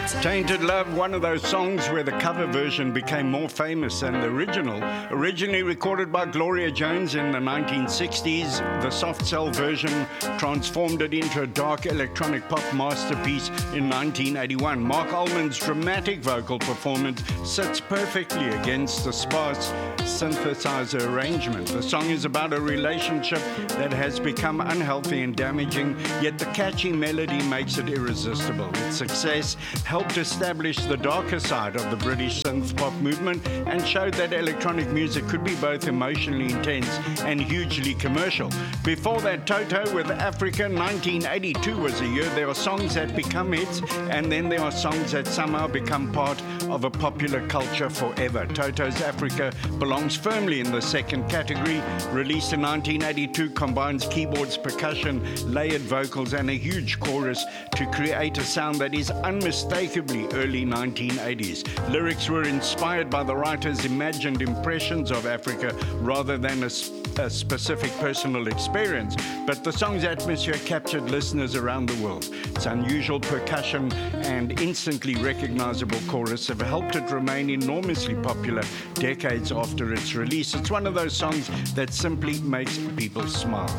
Tainted Love, one of those songs where the cover version became more famous than the original. Originally recorded by Gloria Jones in the 1960s, the soft cell version transformed it into a dark electronic pop masterpiece in 1981. Mark Almond's dramatic vocal performance sits perfectly against the sparse synthesizer arrangement. The song is about a relationship that has become unhealthy and damaging, yet the catchy melody makes it irresistible. Its success helped establish the darker side of the British synth pop movement and showed that electronic music could be both emotionally intense and hugely commercial. Before that, Toto with Africa, 1982 was a year. There are songs that become hits, and then there are songs that somehow become part of a popular culture forever. Toto's Africa belongs firmly in the second category. Released in 1982, combines keyboards, percussion, layered vocals, and a huge chorus to create a sound that is unmistakably early 1980s. Lyrics were inspired by the writer's imagined impressions of Africa rather than a specific personal experience, but the song's atmosphere captured listeners around the world. Its unusual percussion and instantly recognizable chorus have helped it remain enormously popular decades after its release. It's one of those songs that simply makes people smile.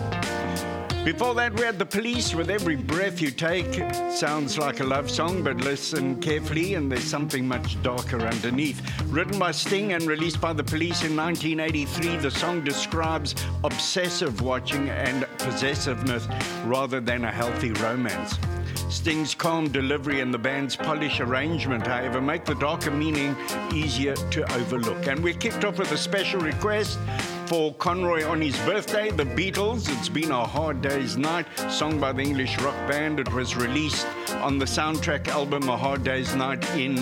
Before that, we had The Police with Every Breath You Take. Sounds like a love song, but listen carefully and there's something much darker underneath. Written by Sting and released by The Police in 1983, the song describes obsessive watching and possessiveness rather than a healthy romance. Sting's calm delivery and the band's polished arrangement, however, make the darker meaning easier to overlook. And we kicked off with a special request for Conroy on his birthday, The Beatles, It's Been a Hard Day's Night, sung by the English rock band. It was released on the soundtrack album A Hard Day's Night in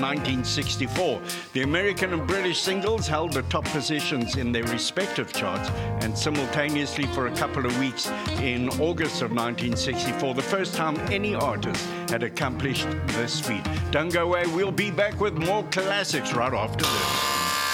1964. The American and British singles held the top positions in their respective charts, and simultaneously for a couple of weeks in August of 1964, the first time any artist had accomplished this feat. Don't go away, we'll be back with more classics right after this.